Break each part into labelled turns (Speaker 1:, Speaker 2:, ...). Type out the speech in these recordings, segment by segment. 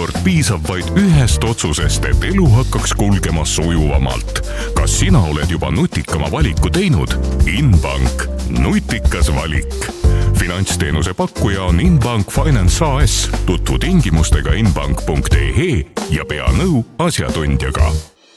Speaker 1: Mõnikord piisab vaid ühest otsusest, et elu hakkaks kulgema sujuvamalt. Kas sina oled juba nutikama valiku teinud? Inbank. Nutikas valik. Finantsteenuse pakkuja on Inbank Finance AS. Tutvu tingimustega inbank.ee ja pea nõu asjatundjaga.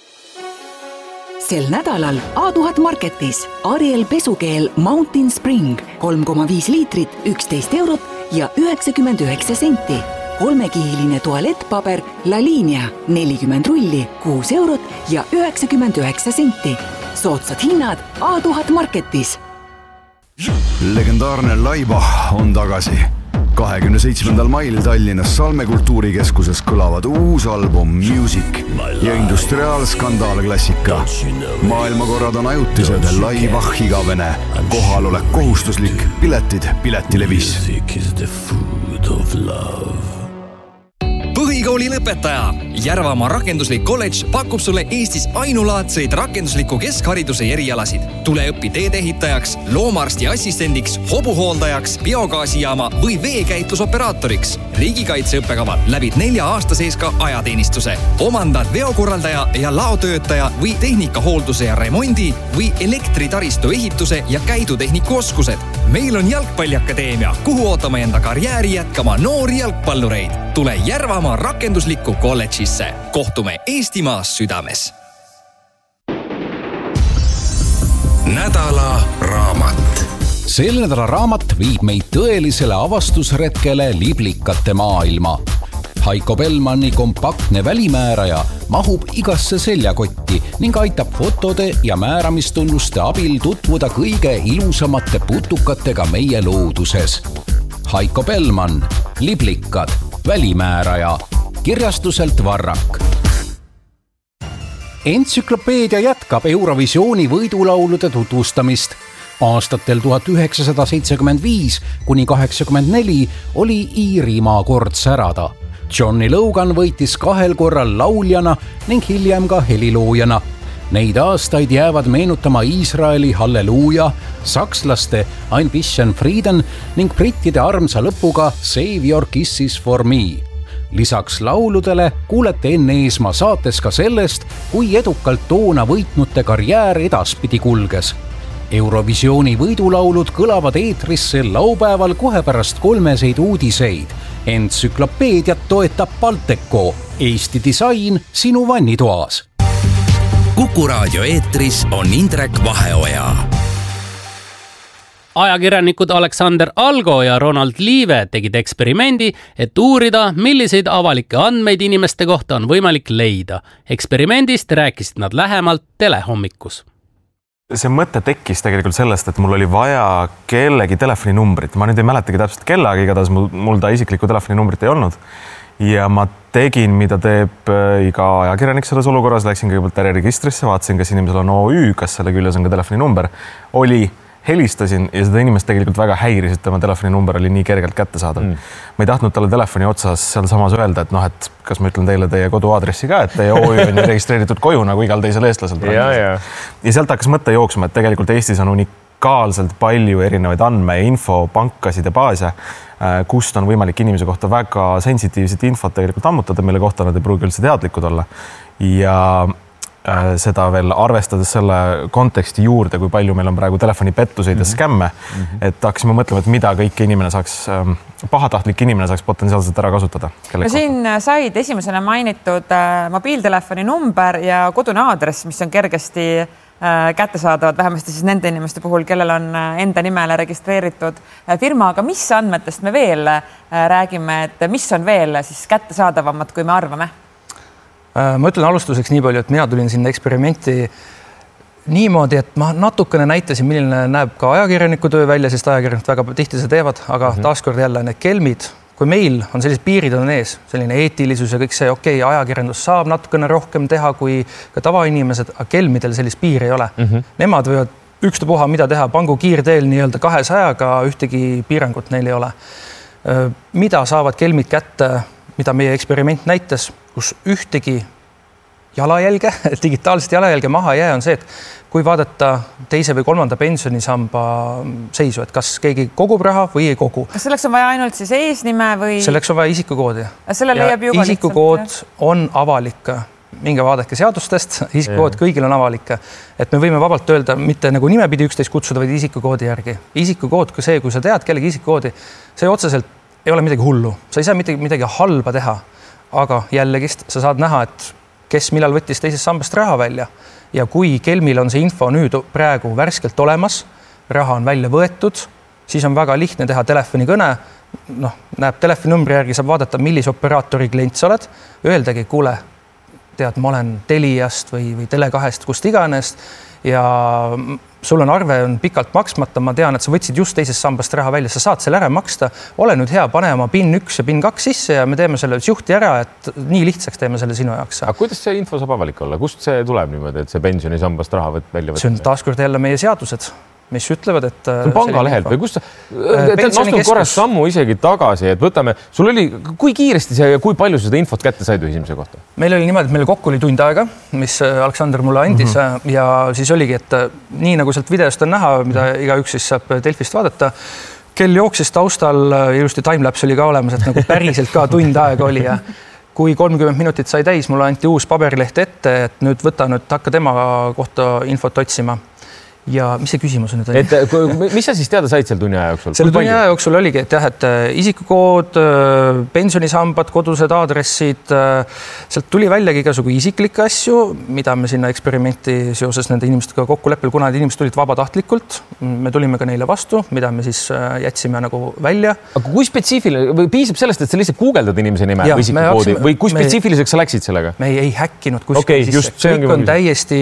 Speaker 2: Sel nädalal A1000 Marketis Ariel pesukeel Mountain Spring 3,5 liitrit 11 eurot ja 99 senti. 3-kihiline tualettpaber La Linea 40 rulli 6 eurot ja 99 senti. Soodsad hinnad A1000 Marketis.
Speaker 3: Legendaarne Laibach on tagasi. 27. mail Tallinnas Salme kultuurikeskuses kõlavad uus album Music ja industriaalskandaalklassika. Maailmakorrad on ajutised, Laibach igavene. Kohalolek kohustuslik, piletid Piletilevis.
Speaker 4: Põhikooli lõpetaja. Järvamaa rakenduslik kolledž pakub sulle Eestis ainulaadseid rakendusliku keskhariduse erialasid. Tule õpi teedehitajaks, loomaarsti assistendiks, hobuhooldajaks, biogaasijaama või veekäitlusoperaatoriks. Riigikaitseõppekaval läbid 4 aasta sees ka ajateenistuse. Omandad veokorraldaja ja laotöötaja või tehnikahoolduse ja remondi või elektritaristu ehituse ja käidutehniku oskused. Meil on Jalgpalliakadeemia, kuhu ootame enda karjääri jätkama noori jalgpallureid. Tule Järvamaa rakenduslikku kolledžisse. Kohtume Eestimaas südames.
Speaker 5: Nädala raamat.
Speaker 6: Sel nädala raamat viib meid tõelisele avastusretkele liblikate maailma. Haiko Bellmanni kompaktne välimääraja mahub igasse seljakotti ning aitab fotode ja määramistunnuste abil tutvuda kõige ilusamate putukatega meie looduses. Haiko Bellmann, liblikad, välimääraja, kirjastuselt Varrak. Entsüklopeedia jätkab Eurovisiooni võidulaulude tutvustamist. Aastatel 1975 kuni 84 oli Iirimaa kord särada. Johnny Logan võitis 2 korral lauljana ning hiljem ka heliloojana. Neid aastaid jäävad meenutama Iisraeli Halleluuja, sakslaste Ein bisschen Frieden ning brittide armsa lõpuga Save Your Kisses for Me. Lisaks lauludele kuulete Enn Eesmaa saates ka sellest, kui edukalt toona võitnute karjäär edaspidi kulges. Eurovisiooni võidulaulud kõlavad eetris sel laupäeval kohe pärast 3 uudiseid. Entsüklopeediat toetab Balteco, Eesti disain sinu vannitoas.
Speaker 5: Kuku raadio eetris on Indrek Vaheoja.
Speaker 7: Ajakirjanikud Aleksander Algo ja Ronald Liive tegid eksperimendi, et uurida, milliseid avalikke andmeid inimeste kohta on võimalik leida. Eksperimendist rääkisid nad lähemalt telehommikus.
Speaker 8: See mõte tekkis tegelikult sellest, et mul oli vaja kellegi telefoninumbrit. Ma nüüd ei mäletagi täpselt kella, aga igatahes mul ta isiklikku telefoninumbrit ei olnud. Ja ma tegin, mida teeb iga ajakirjanik selles olukorras. Läksin kõigepealt äriregistrisse, vaatasin, kas inimesel on OÜ, kas selle küljes on ka telefoninumber. Helistasin ja seda inimest tegelikult väga häiris, et tema telefoninumber oli nii kergelt kättesaadav. Ma ei tahtnud talle telefoni otsas seal samas öelda, et et kas ma ütlen teile teie koduaadressi ka, et teie OÜ on registreeritud koju nagu igal teisel eestlasel. Ja sealt hakkas mõte jooksma, et tegelikult Eestis on unikaalselt palju erinevaid andme ja infopankasid ja baase, kust on võimalik inimese kohta väga sensitiivset infot tegelikult ammutada, mille kohta nad ei pruugi üldse teadlikud olla. Ja seda veel arvestades selle konteksti juurde, kui palju meil on praegu telefonipettuseid ja skämme, et hakkasime mõtlema, et mida kõik inimene saaks, pahatahtlik inimene saaks potentsiaalselt ära kasutada.
Speaker 9: No siin said esimesena mainitud mobiiltelefoni number ja kodune aadress, mis on kergesti kättesaadavad, vähemasti siis nende inimeste puhul, kellel on enda nimele registreeritud firma, aga mis andmetest me veel räägime, et mis on veel siis kättesaadavamad, kui me arvame?
Speaker 10: Ma ütlen alustuseks nii palju, et mina tulin sinna eksperimenti niimoodi, et ma natukene näitasin, milline näeb ka ajakirjaniku töö välja, sest ajakirjanikud väga tihti see teevad, aga taaskord jälle need kelmid, kui meil on sellised piirid on ees, selline eetilisus ja kõik see, ajakirjandus saab natukene rohkem teha kui ka tavainimesed, aga kelmidel sellist piiri ei ole. Nemad võivad ükstapuha mida teha, pangu kiirteel nii-öelda 200-ga, ühtegi piirangut neil ei ole. Mida saavad kelmid kätte, mida meie eksperiment näitas, kus ühtegi jalajälge, digitaalset jalajälge maha jää, on see, et kui vaadata teise või kolmanda pensionisamba seisu, et kas keegi kogub raha või ei kogu.
Speaker 9: Kas selleks on vaja ainult siis eesnime või?
Speaker 10: Selleks on vaja isikukoodi.
Speaker 9: Selle leiab juba
Speaker 10: isikukood on avalik. Minge vaadake seadustest, isikukood kõigil on avalik. Et me võime vabalt öelda, mitte nagu nimepidi üksteist kutsuda, vaid isikukoodi järgi. Isikukood, see, kui sa tead kellegi isikukoodi, see otseselt ei ole midagi hullu. Sa ei saa midagi halba teha. Aga jällegist sa saad näha, et kes millal võttis teisest sambast raha välja. Ja kui kelmil on see info nüüd praegu värskelt olemas, raha on välja võetud, siis on väga lihtne teha telefonikõne. Näeb telefoninumbri järgi, saab vaadata, millise operaatori klient sa oled. Öeldagi, kuule, tead, ma olen Teliast või Tele2-st, kust iganest ja sul on arve on pikalt maksmata. Ma tean, et sa võtsid just teisest sambast raha välja. Sa saad selle ära maksta. Ole nüüd hea, pane oma PIN 1 ja PIN 2 sisse ja me teeme selle juhti ära, et nii lihtsaks teeme selle sinu jaoks.
Speaker 11: Aga kuidas see info saab avalik olla? Kust see tuleb niimoodi, et see pensionisambast raha välja võtta?
Speaker 10: See on taaskord jälle meie seadused, mis ütlevad, et
Speaker 11: pangalehelt või kus astun korras sammu isegi tagasi, et võtame, sul oli, kui kiiresti see ja kui palju seda infot kätte said ühimise kohta?
Speaker 10: Meil oli niimoodi, et meil kokku oli tund aega, mis Aleksander mulle andis ja siis oligi, et nii nagu sealt videost on näha, mida igaüks siis saab Delfist vaadata, kell jooksis taustal, ilusti timelapse oli ka olemas, et nagu päriselt ka tund aega oli ja kui 30 minutit sai täis, mulle anti uus paberileht ette, et nüüd hakka tema kohta infot otsima. Ja mis see küsimus on nüüd?
Speaker 11: Mis sa siis teada said seal tunni aja jooksul?
Speaker 10: Selle tunni aja jooksul oligi, et jah, et isikukood, pensionisambad, kodused aadressid, sealt tuli väljagi igasugu isiklikke asju, mida me sinna eksperimenti seoses nende inimestega kokkuleppel, kuna need inimesed tulid vabatahtlikult, me tulime ka neile vastu, mida me siis jätsime nagu välja.
Speaker 11: Aga kui spetsiifiline, või piisab sellest, et sa lihtsalt guugeldad inimese nime või isikukoodi või kui spetsiifiliseks sa läksid sellega?
Speaker 10: Me ei häkkinud kuskil sisse, kõik on täiesti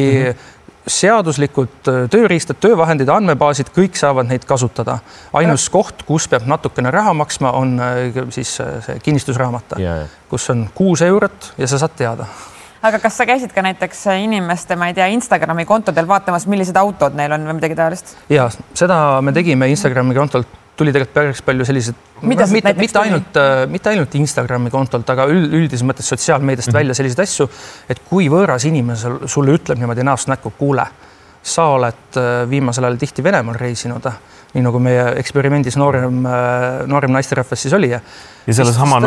Speaker 10: seaduslikud tööriistad, töövahendid, andmebaasid, kõik saavad neid kasutada. Ainus koht, kus peab natukene raha maksma, on siis see kinnistusraamata, kus on 6 eurot ja sa saad teada.
Speaker 9: Aga kas sa käisid ka näiteks inimeste, ma ei tea, Instagrami kontodel vaatamas, millised autod neil on või midagi taolist?
Speaker 10: Ja, seda me tegime Instagrami kontolt. Tuli tegelikult päris palju sellised, mitte ainult Instagrami kontolt, aga üldises mõttes sotsiaalmeediast välja selliseid asju, et kui võõras inimesel sulle ütleb niimoodi näost näkku, kuule, sa oled viimasel ajal tihti Venemaal reisinud, nii nagu meie eksperimendis noorem naisterahvas siis oli.
Speaker 8: Ja selle sama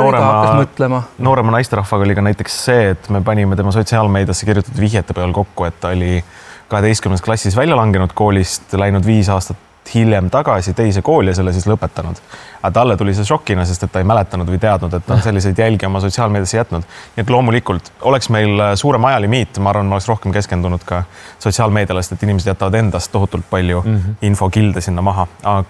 Speaker 8: noorema naisterahvaga oli ka näiteks see, et me panime tema sotsiaalmeediasse kirjutatud vihjete peal kokku, et ta oli 12. klassis välja langenud koolist, läinud 5 aastat hiljem tagasi teise kooli ja selle siis lõpetanud. Aga talle tuli see šokina, sest et ta ei mäletanud või teadnud, et ta on selliseid jälgi oma sotsiaalmeediasse jätnud. Nii et loomulikult oleks meil suurem ajalimiit, ma arvan, ma oleks rohkem keskendunud ka sotsiaalmeedialast, et inimesed jätavad endast tohutult palju infokilde sinna maha.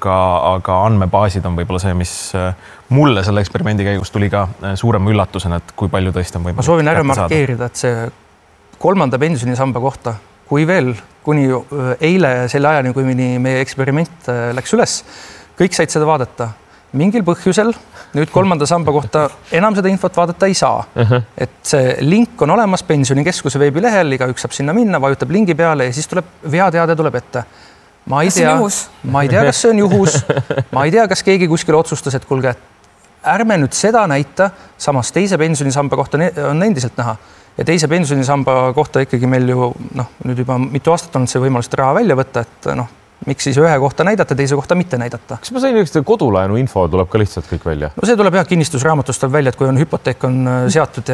Speaker 8: Aga andmebaasid on võib-olla see, mis mulle selle eksperimendi käigus tuli ka suurem üllatusena, et kui palju tõesti on võimalik.
Speaker 10: Ma soovin ära markeerida, et see 3. pensionisamba kohta, kui veel kuni eile selle ajani, kui meie eksperiment läks üles, kõik said seda vaadata. Mingil põhjusel nüüd 3. samba kohta enam seda infot vaadata ei saa. Et see link on olemas pensionikeskuse veebilehel, igaüks saab sinna minna, vajutab lingi peale ja siis tuleb veateade tuleb ette. Ma ei tea, kas see on juhus, ma ei tea, kas keegi kuskil otsustas, et kuulge, ärme nüüd seda näita, samas teise pensionisamba kohta on endiselt näha. Ja teise pensionisamba kohta ikkagi meil ju nüüd juba mitu aastat on see võimalust raha välja võtta, et miks siis ühe kohta näidata, teise kohta mitte näidata.
Speaker 11: Kas ma sain üks kodulaenu info tuleb ka lihtsalt kõik välja?
Speaker 10: No see tuleb kinnistusraamatust tuleb välja, et kui on hüpoteek on seatud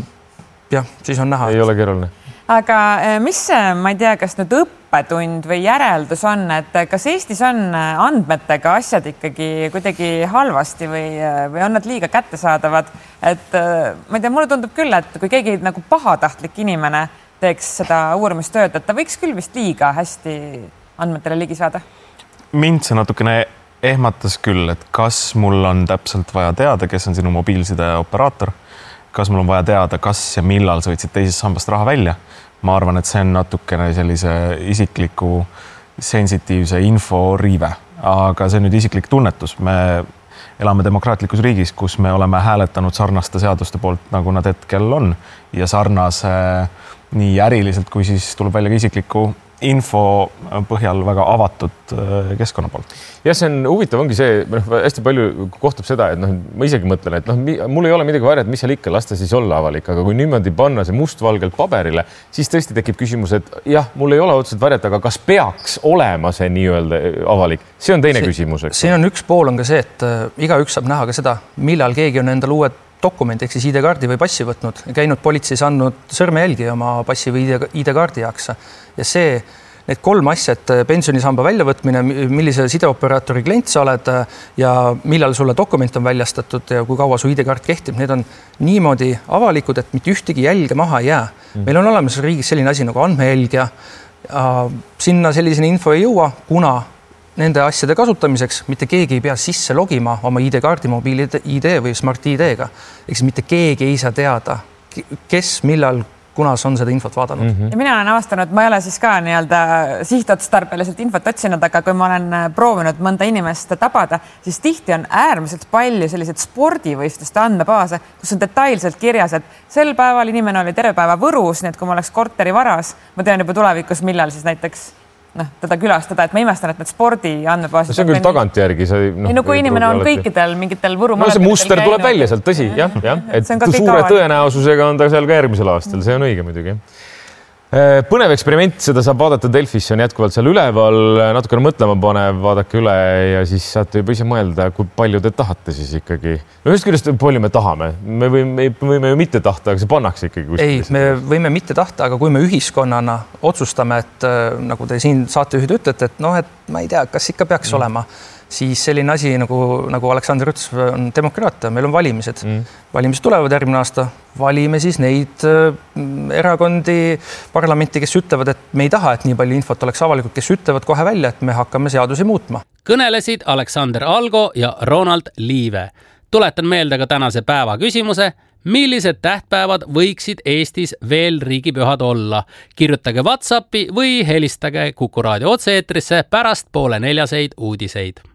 Speaker 10: ja siis on näha.
Speaker 11: Ei ole keeruline.
Speaker 9: Aga mis, ma ei tea, kas nüüd õppetund või järeldus on, et kas Eestis on andmetega asjad ikkagi kuidagi halvasti või on nad liiga kättesaadavad? Et ma ei tea, mulle tundub küll, et kui keegi nagu pahatahtlik inimene teeks seda uurimistööd, et ta võiks küll vist liiga hästi andmetele ligi saada.
Speaker 8: Mind see natukene ehmatas küll, et kas mul on täpselt vaja teada, kes on sinu mobiilside operaator, kas mul on vaja teada, kas ja millal sa võtsid teisest sambast raha välja. Ma arvan, et see on natukene sellise isikliku sensitiivse info riive, aga see on nüüd isiklik tunnetus. Me elame demokraatlikus riigis, kus me oleme hääletanud sarnaste seaduste poolt, nagu nad hetkel on ja sarnase nii äriliselt, kui siis tuleb välja ka isikliku info põhjal väga avatud keskkonna poolt.
Speaker 11: Ja see on huvitav, ongi see, hästi palju kohtub seda, et ma isegi mõtlen, et mul ei ole midagi varjat, mis seal ikka, lasta siis olla avalik, aga kui niimoodi panna see mustvalgelt paberile, siis tõesti tekib küsimus, et jah, mul ei ole otseselt varjat, aga kas peaks olema see nii-öelda avalik? See on teine küsimus.
Speaker 10: Siin on üks pool on ka see, et igaüks saab näha ka seda, millal keegi on endal uued dokument ehk siis ID-kaardi või passi võtnud, käinud politseis andnud sõrmejälgi oma passi või ID-kaardi jaoks. Ja need 3 asja, et pensionisamba väljavõtmine, millise sideoperaatori klient sa oled ja millal sulle dokument on väljastatud ja kui kaua su ID-kaart kehtib, need on niimoodi avalikud, et mitte ühtegi jälge maha ei jää. Meil on olemas riigis selline asi nagu andmejälg ja sinna sellisena info ei jõua, kuna nende asjade kasutamiseks mitte keegi ei pea sisse logima oma ID-kaardi, mobiil-ID või Smart-ID-ga. Eks mitte keegi ei saa teada, kes, millal, kunas on seda infot vaadanud.
Speaker 9: Ja mina olen avastanud, ma ei ole siis ka nii-öelda sihtotstarbeliselt infot otsinud, aga kui ma olen proovinud mõnda inimest tabada, siis tihti on äärmiselt palju selliseid spordivõistluste andmebaase, kus on detailselt kirjas, et sel päeval inimene oli terve päeva Võrus, nii et kui ma oleks korteri varas, ma tean juba tulevikus, millal siis näiteks teda külastada, et ma imestan, et need spordi andmebaasid.
Speaker 11: See on küll tagantjärgi.
Speaker 9: Kui inimene on kõikidel mingitel Võru
Speaker 11: see muster tuleb välja sealt, tõsi, jah. Et suure tõenäosusega on ta seal ka järgmisel aastal, see on õige muidugi. Põnev eksperiment, seda saab vaadata Delfis, on jätkuvalt seal üleval, natukene mõtlema panev, vaadake üle ja siis saate juba ise mõelda, kui palju te tahate siis ikkagi. Ühest küljest palju me tahame, me võime ju mitte tahta, aga see pannakse ikkagi.
Speaker 10: Ei, me võime mitte tahta, aga kui me ühiskonnana otsustame, et nagu te siin saatejuhid ütlete, et et ma ei tea, kas ikka peaks olema, siis selline asi, nagu Aleksander ütles, on demokraatia, meil on valimised. Valimised tulevad järgmine aasta, valime siis neid erakondi parlamenti, kes ütlevad, et me ei taha, et nii palju infot oleks avalikult, kes ütlevad kohe välja, et me hakkame seadusi muutma.
Speaker 7: Kõnelesid Aleksander Algo ja Ronald Liive. Tuletan meelde ka tänase päeva küsimuse, millised tähtpäevad võiksid Eestis veel riigipühad olla? Kirjutage WhatsAppi või helistage Kuku Raadio otse-eetrisse pärast 3:30 uudiseid.